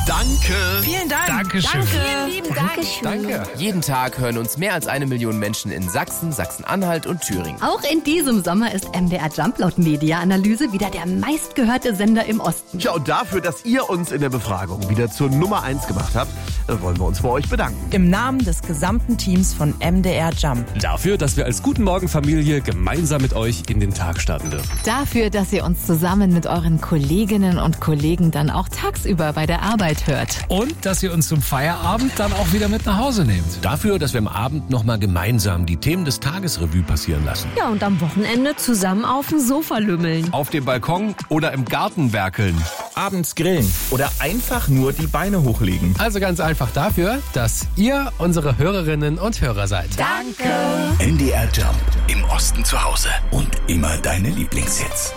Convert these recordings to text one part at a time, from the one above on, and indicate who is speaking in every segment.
Speaker 1: Danke.
Speaker 2: Vielen Dank.
Speaker 1: Dankeschön.
Speaker 2: Danke. Vielen lieben Dank.
Speaker 1: Danke.
Speaker 3: Jeden Tag hören uns mehr als 1 Million Menschen in Sachsen, Sachsen-Anhalt und Thüringen.
Speaker 4: Auch in diesem Sommer ist MDR Jump laut Media-Analyse wieder der meistgehörte Sender im Osten.
Speaker 5: Ja, und dafür, dass ihr uns in der Befragung wieder zur Nummer 1 gemacht habt, wollen wir uns bei euch bedanken.
Speaker 2: Im Namen des gesamten Teams von MDR Jump.
Speaker 6: Dafür, dass wir als Guten Morgen Familie gemeinsam mit euch in den Tag starten dürfen.
Speaker 7: Dafür, dass ihr uns zusammen mit euren Kolleginnen und Kollegen dann auch tagsüber bei der Arbeit hört.
Speaker 8: Und dass ihr uns zum Feierabend dann auch wieder mit nach Hause nehmt.
Speaker 9: Dafür, dass wir am Abend nochmal gemeinsam die Themen des Tages Revue passieren lassen.
Speaker 10: Ja, und am Wochenende zusammen auf dem Sofa lümmeln.
Speaker 9: Auf dem Balkon oder im Garten werkeln.
Speaker 11: Abends grillen oder einfach nur die Beine hochlegen.
Speaker 8: Also ganz einfach dafür, dass ihr unsere Hörerinnen und Hörer seid.
Speaker 10: Danke.
Speaker 1: MDR Jump. Im Osten zu Hause. Und immer deine Lieblingshits.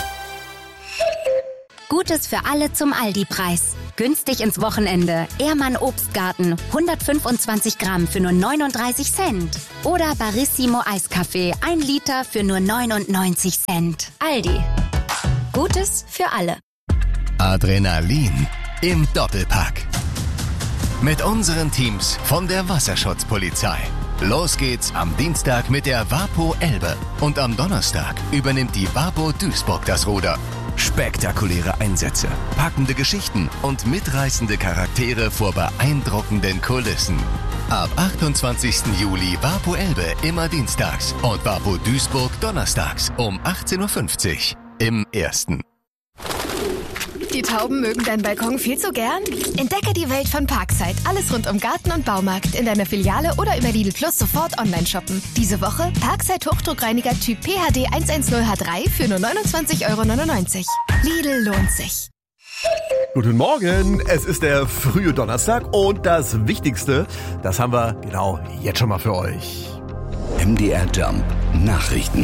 Speaker 12: Gutes für alle zum Aldi-Preis. Günstig ins Wochenende. Ehrmann Obstgarten. 125 Gramm für nur 39 Cent. Oder Barissimo Eiskaffee. 1 Liter für nur 99 Cent. Aldi. Gutes für alle.
Speaker 1: Adrenalin im Doppelpack. Mit unseren Teams von der Wasserschutzpolizei. Los geht's am Dienstag mit der Wapo Elbe. Und am Donnerstag übernimmt die Wapo Duisburg das Ruder. Spektakuläre Einsätze, packende Geschichten und mitreißende Charaktere vor beeindruckenden Kulissen. Ab 28. Juli Wapo Elbe immer dienstags und Wapo Duisburg donnerstags um 18.50 Uhr im Ersten.
Speaker 13: Die Tauben mögen deinen Balkon viel zu gern? Entdecke die Welt von Parkside. Alles rund um Garten und Baumarkt in deiner Filiale oder über Lidl Plus sofort online shoppen. Diese Woche Parkside Hochdruckreiniger Typ PHD 110H3 für nur 29,99 €. Lidl lohnt sich.
Speaker 5: Guten Morgen, es ist der frühe Donnerstag und das Wichtigste, das haben wir genau jetzt schon mal für euch.
Speaker 1: MDR Jump Nachrichten.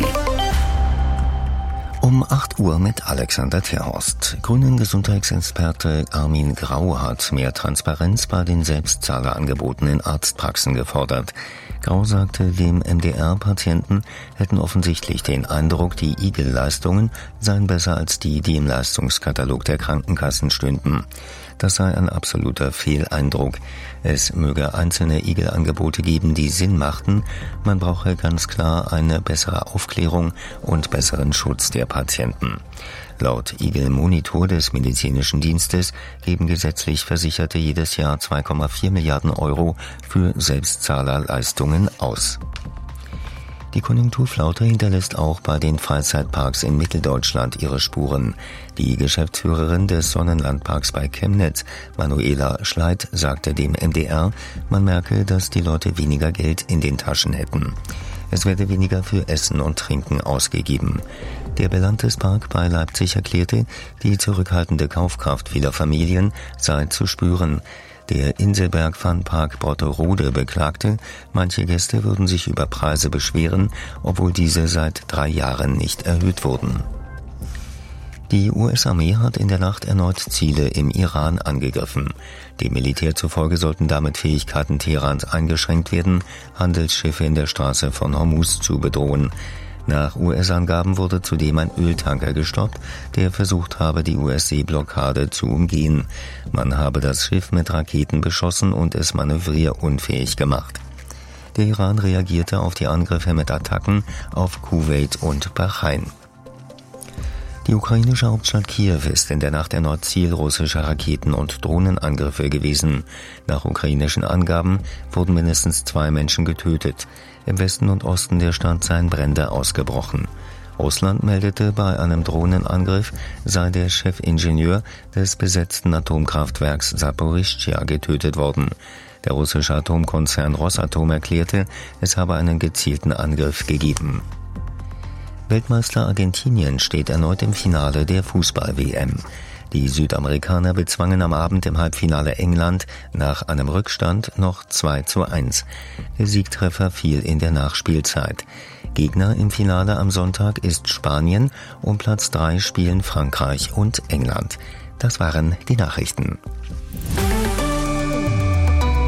Speaker 14: Um 8 Uhr mit Alexander Terhorst. Grünen Gesundheitsexperte Armin Grau hat mehr Transparenz bei den Selbstzahlerangeboten in Arztpraxen gefordert. Grau sagte, dem MDR-Patienten hätten offensichtlich den Eindruck, die Igel-Leistungen seien besser als die im Leistungskatalog der Krankenkassen stünden. Das sei ein absoluter Fehleindruck. Es möge einzelne Igel-Angebote geben, die Sinn machten. Man brauche ganz klar eine bessere Aufklärung und besseren Schutz der Patienten. Laut Igel-Monitor des Medizinischen Dienstes geben gesetzlich Versicherte jedes Jahr 2,4 Milliarden € für Selbstzahlerleistungen aus. Die Konjunkturflaute hinterlässt auch bei den Freizeitparks in Mitteldeutschland ihre Spuren. Die Geschäftsführerin des Sonnenlandparks bei Chemnitz, Manuela Schleit, sagte dem MDR, man merke, dass die Leute weniger Geld in den Taschen hätten. Es werde weniger für Essen und Trinken ausgegeben. Der Belantes Park bei Leipzig erklärte, die zurückhaltende Kaufkraft vieler Familien sei zu spüren. Der Inselberg Funpark Brotterode beklagte, manche Gäste würden sich über Preise beschweren, obwohl diese seit 3 Jahren nicht erhöht wurden. Die US-Armee hat in der Nacht erneut Ziele im Iran angegriffen. Dem Militär zufolge sollten damit Fähigkeiten Teherans eingeschränkt werden, Handelsschiffe in der Straße von Hormuz zu bedrohen. Nach US-Angaben wurde zudem ein Öltanker gestoppt, der versucht habe, die US-Seeblockade zu umgehen. Man habe das Schiff mit Raketen beschossen und es manövrierunfähig gemacht. Der Iran reagierte auf die Angriffe mit Attacken auf Kuwait und Bahrain. Die ukrainische Hauptstadt Kiew ist in der Nacht erneut Ziel russischer Raketen- und Drohnenangriffe gewesen. Nach ukrainischen Angaben wurden mindestens 2 Menschen getötet. Im Westen und Osten der Stadt seien Brände ausgebrochen. Russland meldete, bei einem Drohnenangriff sei der Chefingenieur des besetzten Atomkraftwerks Saporischschja getötet worden. Der russische Atomkonzern Rosatom erklärte, es habe einen gezielten Angriff gegeben. Weltmeister Argentinien steht erneut im Finale der Fußball-WM. Die Südamerikaner bezwangen am Abend im Halbfinale England nach einem Rückstand noch 2:1. Der Siegtreffer fiel in der Nachspielzeit. Gegner im Finale am Sonntag ist Spanien, um Platz 3 spielen Frankreich und England. Das waren die Nachrichten.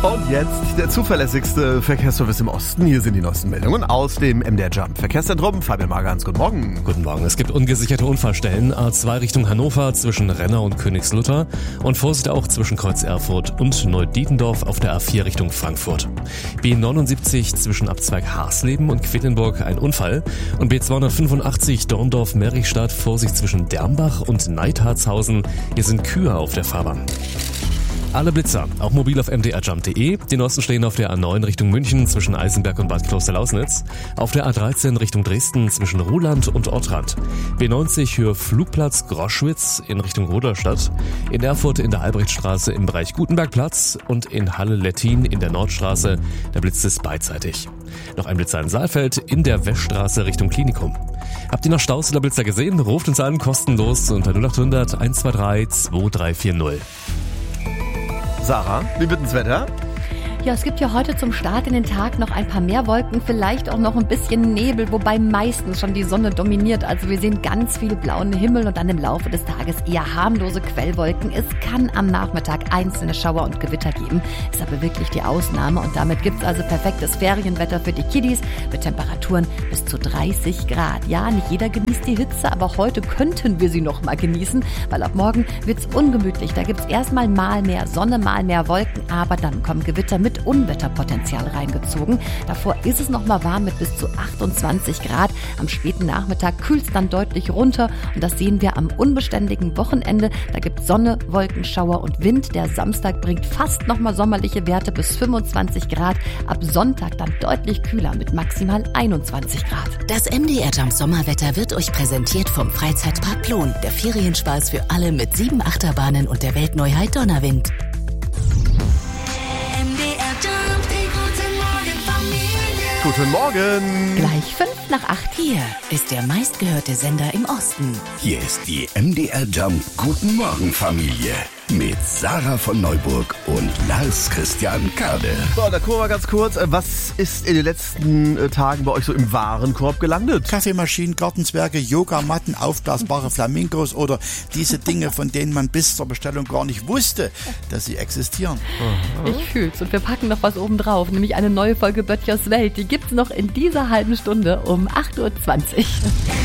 Speaker 5: Und jetzt der zuverlässigste Verkehrsservice im Osten. Hier sind die neuesten Meldungen aus dem MDR Jump Verkehrszentrum. Fabian Magans, guten Morgen.
Speaker 6: Guten Morgen. Es gibt ungesicherte Unfallstellen. A2 Richtung Hannover zwischen Renner und Königslutter. Und Vorsicht auch zwischen Kreuz Erfurt und Neudietendorf auf der A4 Richtung Frankfurt. B79 zwischen Abzweig Harsleben und Quedlinburg ein Unfall. Und B285 Dorndorf-Merichstadt, Vorsicht zwischen Dermbach und Neitharzhausen. Hier sind Kühe auf der Fahrbahn. Alle Blitzer, auch mobil auf mdrjump.de. Die neuesten stehen auf der A9 Richtung München zwischen Eisenberg und Bad Kloster-Lausnitz. Auf der A13 Richtung Dresden zwischen Ruhland und Ottrand. B90 Höhe Flugplatz Groschwitz in Richtung Rudolstadt. In Erfurt in der Albrechtstraße im Bereich Gutenbergplatz und in Halle-Lettin in der Nordstraße. Da blitzt es beidseitig. Noch ein Blitzer in Saalfeld in der Weststraße Richtung Klinikum. Habt ihr noch Staus oder Blitzer gesehen? Ruft uns an, kostenlos unter 0800 123 2340.
Speaker 5: Sarah, wie wird das Wetter?
Speaker 4: Ja, es gibt ja heute zum Start in den Tag noch ein paar mehr Wolken, vielleicht auch noch ein bisschen Nebel, wobei meistens schon die Sonne dominiert. Also wir sehen ganz viel blauen Himmel und dann im Laufe des Tages eher harmlose Quellwolken. Es kann am Nachmittag einzelne Schauer und Gewitter geben, ist aber wirklich die Ausnahme. Und damit gibt's also perfektes Ferienwetter für die Kiddies mit Temperaturen bis zu 30 Grad. Ja, nicht jeder genießt die Hitze, aber heute könnten wir sie noch mal genießen, weil ab morgen wird's ungemütlich. Da gibt's erstmal mal mehr Sonne, mal mehr Wolken, aber dann kommen Gewitter mit Unwetterpotenzial reingezogen. Davor ist es noch mal warm mit bis zu 28 Grad. Am späten Nachmittag kühlt es dann deutlich runter und das sehen wir am unbeständigen Wochenende. Da gibt es Sonne, Wolken, Schauer und Wind. Der Samstag bringt fast noch mal sommerliche Werte bis 25 Grad. Ab Sonntag dann deutlich kühler mit maximal 21 Grad.
Speaker 15: Das MDR Jump Sommerwetter wird euch präsentiert vom Freizeitpark Plon. Der Ferienspaß für alle mit 7 Achterbahnen und der Weltneuheit Donnerwind.
Speaker 5: Guten Morgen.
Speaker 4: Gleich 5 nach 8.
Speaker 15: Hier ist der meistgehörte Sender im Osten.
Speaker 16: Hier ist die MDR Jump Guten Morgen Familie mit Sarah von Neuburg und Lars Christian Kade.
Speaker 5: So, da gucken wir mal ganz kurz. Was ist in den letzten Tagen bei euch so im Warenkorb gelandet?
Speaker 17: Kaffeemaschinen, Gartenzwerge, Yogamatten, aufblasbare Flamingos oder diese Dinge, von denen man bis zur Bestellung gar nicht wusste, dass sie existieren.
Speaker 4: Ich fühl's und wir packen noch was oben drauf, nämlich eine neue Folge Böttchers Welt. Die gibt's noch in dieser halben Stunde um 8.20 Uhr.